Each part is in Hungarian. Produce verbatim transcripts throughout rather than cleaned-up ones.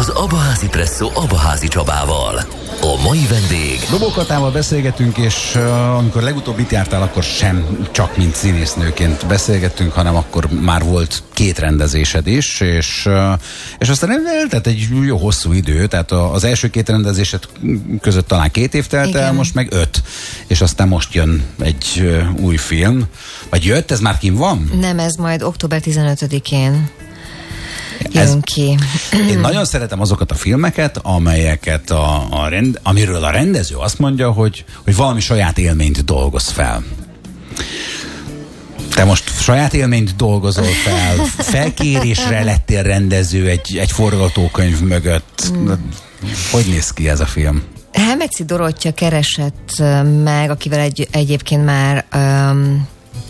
az Abaházi Presszó Abaházi Csabával. A mai vendég... Dobó Katával beszélgetünk, és uh, amikor legutóbb itt jártál, akkor sem csak mint színésznőként beszélgettünk, hanem akkor már volt két rendezésed is, és, uh, és aztán eltelt egy jó hosszú idő, tehát az első két rendezésed között talán két év telt el, most meg öt, és aztán most jön egy uh, új film. Vagy jött, ez már kim van? Nem, ez majd október tizenötödikén jön Ez, ki. Én nagyon szeretem azokat a filmeket, amelyeket a, a rend, amiről a rendező azt mondja, hogy, hogy valami saját élményt dolgoz fel. Te most saját élményt dolgozol fel, felkérésre lettél rendező egy, egy forgatókönyv mögött. Hogy néz ki ez a film? Helmetszi Dorottya keresett meg, akivel egy, egyébként már... Um,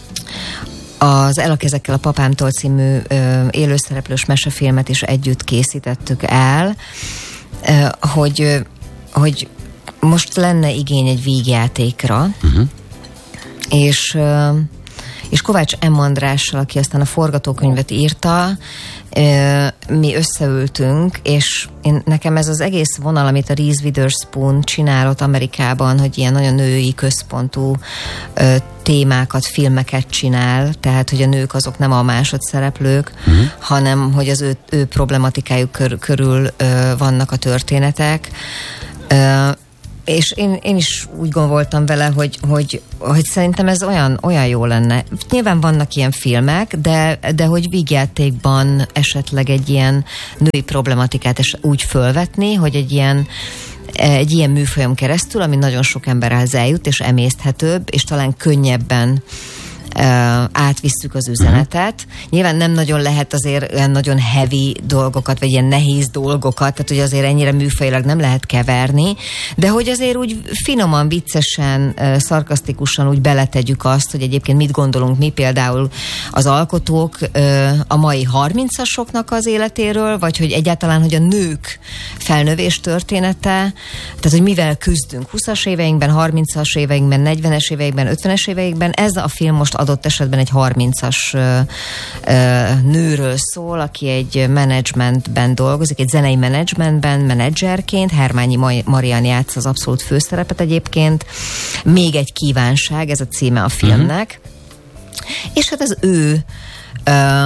az El a kezekkel a papámtól című ö, élőszereplős mesefilmet is együtt készítettük el, ö, hogy, ö, hogy most lenne igény egy vígjátékra, uh-huh. és, ö, és Kovács M. Andrással, aki aztán a forgatókönyvet írta, ö, mi összeültünk, és én, nekem ez az egész vonal, amit a Reese Witherspoon csinálott Amerikában, hogy ilyen nagyon női központú ö, témákat, filmeket csinál, tehát hogy a nők azok nem a másodszereplők, uh-huh. hanem hogy az ő, ő problematikájuk kör, körül ö, vannak a történetek. Ö, és én, én is úgy gondoltam vele, hogy, hogy, hogy szerintem ez olyan, olyan jó lenne. Nyilván vannak ilyen filmek, de, de hogy vígjátékban esetleg egy ilyen női problematikát úgy fölvetni, hogy egy ilyen egy ilyen műfajon keresztül, ami nagyon sok emberhez eljut, és emészthetőbb, és talán könnyebben uh, átvisszük az üzenetet. Uh-huh. Nyilván nem nagyon lehet azért olyan nagyon heavy dolgokat, vagy ilyen nehéz dolgokat, tehát hogy azért ennyire műfajilag nem lehet keverni, de hogy azért úgy finoman, viccesen, uh, szarkasztikusan úgy beletegyük azt, hogy egyébként mit gondolunk mi például az alkotók uh, a mai harmincasoknak az életéről, vagy hogy egyáltalán, hogy a nők felnövés története, tehát hogy mivel küzdünk huszas éveinkben, harmincas éveinkben, negyvenes éveinkben, ötvenes éveinkben, ez a film most adott esetben egy harmincas ö, ö, nőről szól, aki egy menedzsmentben dolgozik, egy zenei menedzsmentben, menedzserként, Hermányi Marian játsza az abszolút főszerepet egyébként. Még egy kívánság, ez a címe a filmnek. Uh-huh. És hát az ő ö,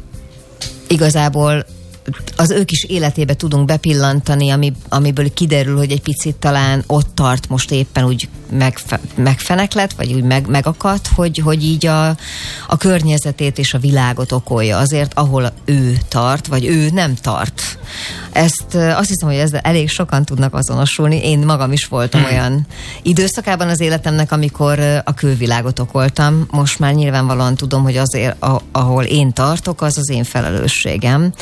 igazából az ők is életébe tudunk bepillantani, ami, amiből kiderül, hogy egy picit talán ott tart most éppen úgy megfe, megfeneklett, vagy úgy meg, megakadt, hogy, hogy így a, a környezetét és a világot okolja azért, ahol ő tart, vagy ő nem tart. Ezt azt hiszem, hogy ezzel elég sokan tudnak azonosulni. Én magam is voltam olyan időszakában az életemnek, amikor a külvilágot okoltam. Most már nyilvánvalóan tudom, hogy azért, ahol én tartok, az az én felelősségem.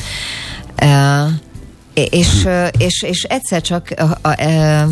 Uh, és, és, és egyszer csak a, a, a,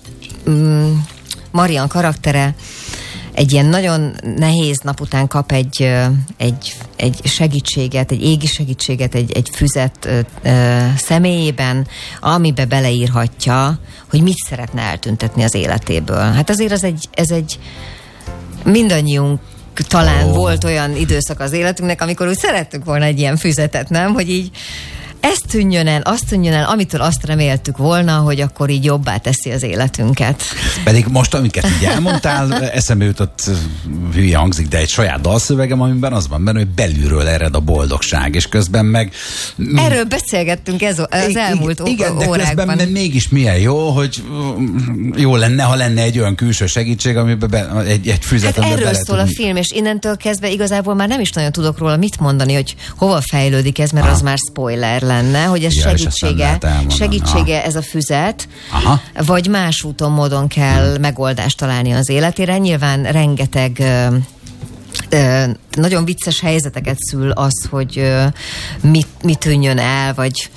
um, Marian karaktere egy ilyen nagyon nehéz nap után kap egy, egy, egy segítséget, egy égi segítséget, egy, egy füzet ö, személyében, amibe beleírhatja, hogy mit szeretne eltüntetni az életéből. Hát azért ez egy, ez egy mindannyiunk talán oh. volt olyan időszak az életünknek, amikor úgy szerettük volna egy ilyen füzetet, nem? Hogy így ez tűnjön el, azt tűnjön el, amitől azt reméltük volna, hogy akkor így jobbá teszi az életünket. Pedig most, amiket így elmondtál, eszembe jutott, hülye hangzik, de egy saját dalszövegem, amiben az van benne, hogy belülről ered a boldogság, és közben meg... Erről beszélgettünk ez, az elmúlt igen, órákban. Igen, de közben mégis milyen jó, hogy jó lenne, ha lenne egy olyan külső segítség, amiben be, egy, egy füzet, hát erről szól tudni. A film, és innentől kezdve igazából már nem is nagyon tudok róla mit mondani, hogy hova fejlődik ez, mert ah. az már spoiler lenne, hogy ez ja, segítsége, segítsége ez a füzet, aha. vagy más úton, módon kell hmm. megoldást találni az életére. Nyilván rengeteg ö, ö, nagyon vicces helyzeteket szül az, hogy ö, mit, mit tűnjön el, vagy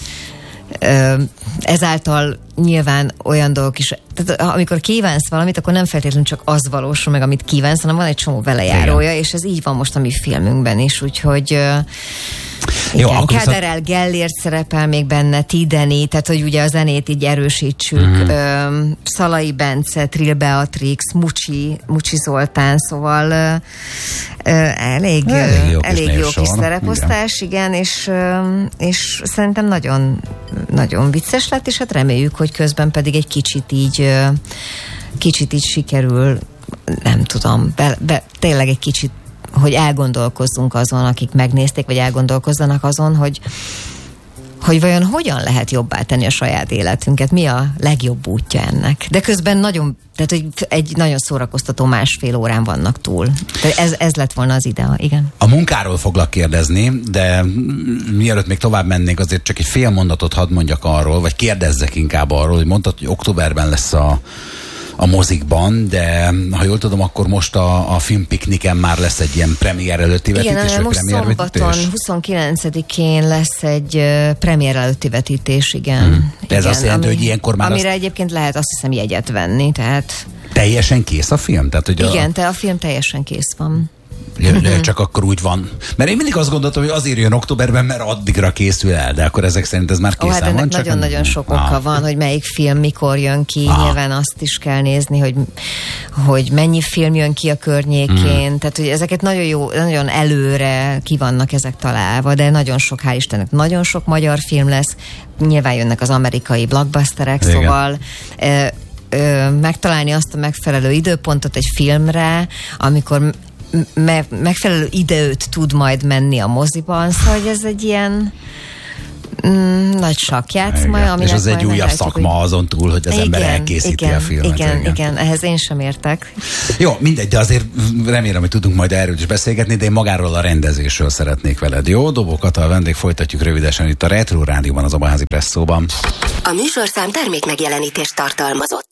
ö, ezáltal nyilván olyan dolgok is, tehát amikor kívánsz valamit, akkor nem feltétlenül csak az valósul meg, amit kívánsz, hanem van egy csomó velejárója, igen. és ez így van most a mi filmünkben is, úgyhogy ö, jó, igen, Káderel szak... Gellért szerepel még benne, Tideni, tehát hogy ugye a zenét így erősítsük, mm. ö, Szalai Bence, Trill Beatrix, Mucsi, Mucsi Zoltán, szóval ö, ö, elég, elég jó, elég jó kis szereposztás, igen, igen és, ö, és szerintem nagyon nagyon vicces lett, és hát reméljük, hogy közben pedig egy kicsit így kicsit így sikerül, nem tudom, be, be, tényleg egy kicsit, hogy elgondolkozzunk azon, akik megnézték, vagy elgondolkozzanak azon, hogy hogy vajon hogyan lehet jobbá tenni a saját életünket, mi a legjobb útja ennek. De közben nagyon, tehát hogy egy nagyon szórakoztató másfél órán vannak túl. Tehát ez, ez lett volna az idea, igen. A munkáról foglak kérdezni, de mielőtt még tovább mennénk, azért csak egy fél mondatot hadd mondjak arról, vagy kérdezzek inkább arról, hogy mondtad, hogy októberben lesz a a mozikban, de ha jól tudom, akkor most a, a filmpikniken már lesz egy ilyen premier előtti vetítés. Igen, most szombaton, huszonkilencedikén lesz egy uh, premier előtti vetítés, igen. Hmm. De ez igen, azt jelenti, ami, hogy ilyenkor már amire azt... egyébként lehet azt hiszem jegyet venni, tehát... Teljesen kész a film? Tehát, hogy igen, a... te a film teljesen kész van. Uh-huh. Csak akkor úgy van. Mert én mindig azt gondoltam, hogy azért jön októberben, mert addigra készül el, de akkor ezek szerint ez már készen oh, hát van. Nagyon-nagyon sok oka ah. van, hogy melyik film mikor jön ki, ah. nyilván azt is kell nézni, hogy, hogy mennyi film jön ki a környékén, hmm. tehát hogy ezeket nagyon jó, nagyon előre ki vannak ezek találva, de nagyon sok, hál' Istennek, nagyon sok magyar film lesz, nyilván jönnek az amerikai blockbusterek, igen. Szóval... Ö, ö, megtalálni azt a megfelelő időpontot egy filmre, amikor Me- megfelelő időt tud majd menni a moziban, szóval hogy ez egy ilyen mm, nagy sakkjátszma. És az egy újabb szakma úgy... azon túl, hogy az igen, ember elkészíti igen, a filmet. Igen, igen, igen, ehhez én sem értek. Jó, mindegy, de azért remélem, hogy tudunk majd erről is beszélgetni, de én magáról a rendezésről szeretnék veled. Jó, Dobó Kata, a vendég, folytatjuk rövidesen itt a Retro Rádióban, az Abaházi Presszóban. A műsorszám termék megjelenítést tartalmazott.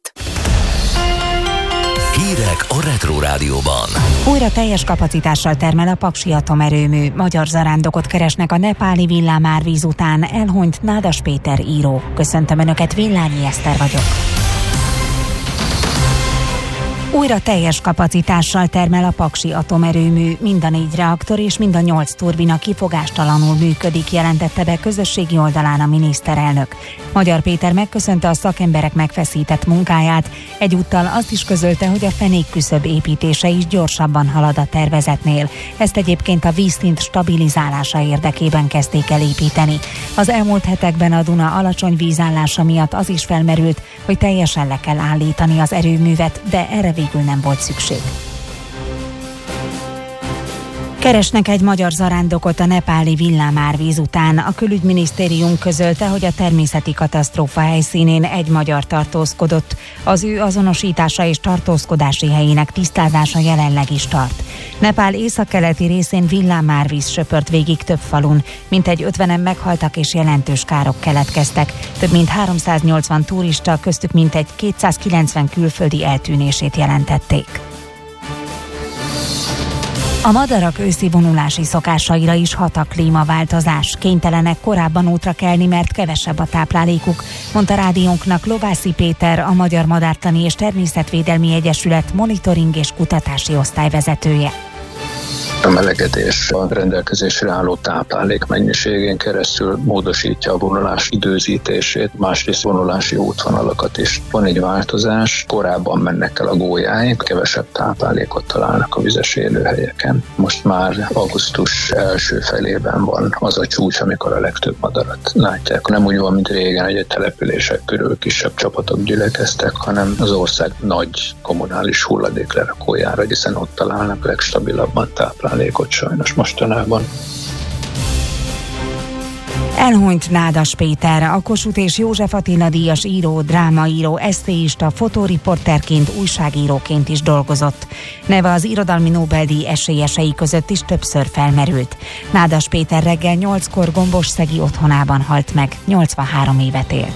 Hírek a Retro Rádióban. Újra teljes kapacitással termel a Paksi atomerőmű. Magyar zarándokot keresnek a nepáli villámárvíz után, elhunyt Nádas Péter író. Köszöntöm Önöket, Villányi Eszter vagyok. Újra teljes kapacitással termel a Paksi atomerőmű. Mind a négy reaktor és mind a nyolc turbina kifogástalanul működik, jelentette be közösségi oldalán a miniszterelnök. Magyar Péter megköszönte a szakemberek megfeszített munkáját, egyúttal azt is közölte, hogy a fenékküszöb építése is gyorsabban halad a tervezetnél. Ezt egyébként a vízszint stabilizálása érdekében kezdték el építeni. Az elmúlt hetekben a Duna alacsony vízállása miatt az is felmerült, hogy teljesen le kell állítani az erőművet, de erre végül nem volt szükség. Keresnek egy magyar zarándokot a nepáli villámárvíz után. A külügyminisztérium közölte, hogy a természeti katasztrófa helyszínén egy magyar tartózkodott. Az ő azonosítása és tartózkodási helyének tisztázása jelenleg is tart. Nepál északkeleti részén villámárvíz söpört végig több falun. Mintegy ötvenen meghaltak és jelentős károk keletkeztek. Több mint háromszáznyolcvan turista, köztük mintegy kétszázkilencven külföldi eltűnését jelentették. A madarak őszi vonulási szokásaira is hat a klímaváltozás. Kénytelenek korábban útra kelni, mert kevesebb a táplálékuk, mondta rádiónknak Lovászi Péter, a Magyar Madártani és Természetvédelmi Egyesület monitoring és kutatási osztályvezetője. A melegedés a rendelkezésre álló táplálék mennyiségén keresztül módosítja a vonulás időzítését, másrészt vonulási útvonalakat is. Van egy változás, korábban mennek el a gólyáik, kevesebb táplálékot találnak a vizes élőhelyeken. Most már augusztus első felében van az a csúcs, amikor a legtöbb madarat látják. Nem úgy van, mint régen, hogy a települések körül kisebb csapatok gyülekeztek, hanem az ország nagy kommunális hulladéklerakójára, hiszen ott találnak legstabilabban táplálékot. Táplálékot sajnos mostanában. Elhunyt Nádas Péter, a Kossuth és József Attila díjas író, drámaíró, eszéista, fotóriporterként, újságíróként is dolgozott. Neve az irodalmi Nobel-díj esélyesei között is többször felmerült. Nádas Péter reggel nyolckor Gombosszegi otthonában halt meg, nyolcvanhárom évet élt.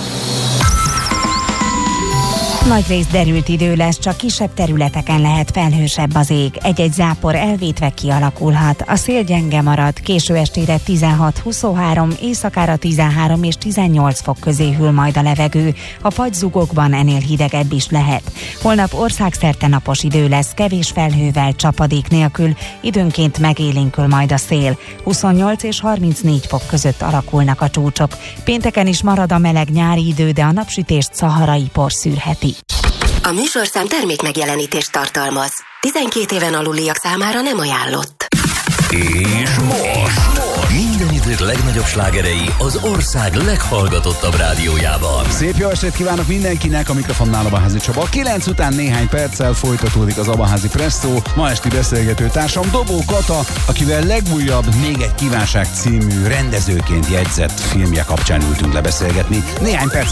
Nagyrészt derült idő lesz, csak kisebb területeken lehet felhősebb az ég. Egy-egy zápor elvétve kialakulhat. A szél gyenge marad, késő estére tizenhat-huszonhárom, éjszakára tizenhárom és tizennyolc fok közé hűl majd a levegő. A fagyzugokban ennél hidegebb is lehet. Holnap országszerte napos idő lesz, kevés felhővel, csapadék nélkül, időnként megélénkül majd a szél. huszonnyolc és harmincnégy fok között alakulnak a csúcsok. Pénteken is marad a meleg nyári idő, de a napsütést szaharai por szűrheti. A műsorszám termék megjelenítést tartalmaz. tizenkét éven aluliak számára nem ajánlott. És most, most Minden idők legnagyobb slágerei az ország leghallgatottabb rádiójában. Szép jó estét kívánok mindenkinek, a mikrofonnál Abaházi Csaba. kilenc után néhány perccel folytatódik az Abaházi Presszó. Ma esti beszélgető társam Dobó Kata, akivel legújabb Még egy kívánság című rendezőként jegyzett filmje kapcsán ültünk lebeszélgetni. Néhány perc